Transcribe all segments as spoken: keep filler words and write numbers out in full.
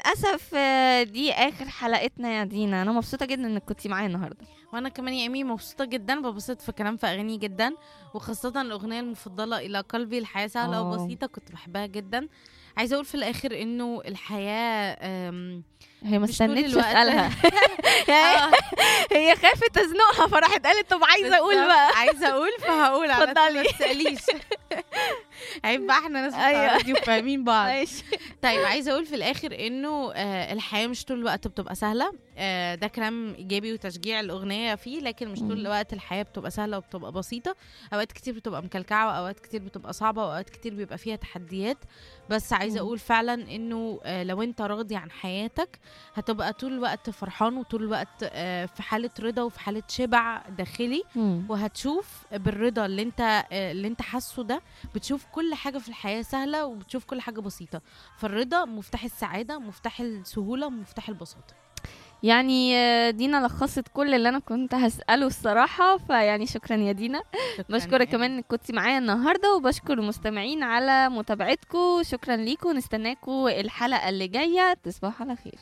وللاسف آه، دي اخر حلقتنا يا دينا. انا مبسوطه جدا انك كنتي معايا النهارده. وانا كمان يا امي مبسوطه جدا، ببسط في كلام في اغاني جدا، وخاصه الاغنيه المفضله الى قلبي الحياه سهله آه. وبسيطه كنت بحبها جدا. عايزه اقول في الاخر انه الحياه أم، هي ما مش طول استنتش الوقت. اسالها. آه، هي خافت تزنقها فراحت قالت طب عايزه اقول بالظبط. بقى. عايزه اقول فهقول على طول، اتفضلي. ما تساليش. عيب بقى، احنا ناس بتاع أيوة. راديو فاهمين بعض. ماشي. طيب عايزه اقول في الاخر انه آه الحياه مش طول الوقت بتبقى سهله. آه ده كلام ايجابي وتشجيع الاغنيه فيه، لكن مش طول مم. الوقت الحياه بتبقى سهله وبتبقى بسيطه. اوقات كتير بتبقى مكلكعه، واوقات كتير بتبقى صعبه، واوقات كتير بيبقى فيها تحديات. بس عايزه مم. اقول فعلا انه آه لو انت راضي عن حياتك هتبقى طول الوقت فرحان، وطول الوقت آه في حاله رضا وفي حاله شبع داخلي. مم. وهتشوف بالرضا اللي انت آه، اللي انت حاسه ده، بتشوف كل حاجه في الحياه سهله، وبتشوف كل حاجه بسيطه. فالرضا مفتاح السعاده، مفتاح السهوله، مفتاح البساطه. يعني آه، دينا لخصت كل اللي انا كنت هسأله الصراحة. فيعني شكرا يا دينا. شكراً بشكرك يا كمان انك كنتي معايا النهاردة، وبشكر المستمعين على متابعتكم. شكرا ليكم، نستناكم الحلقة اللي جاية. تصبحوا على خير.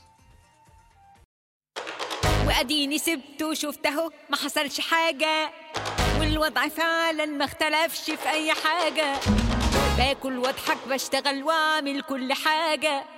واديني سبته وشفت اهو ما حصلش حاجة، والوضع فعلا ما اختلفش في اي حاجة. باكل واضحك بشتغل واعمل كل حاجة،